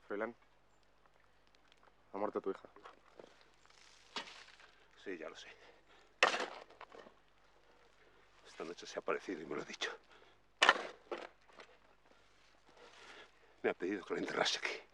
Froilán, ha muerto tu hija. Sí, ya lo sé. Esta noche se ha aparecido y me lo ha dicho. Me ha pedido que lo enterrase aquí.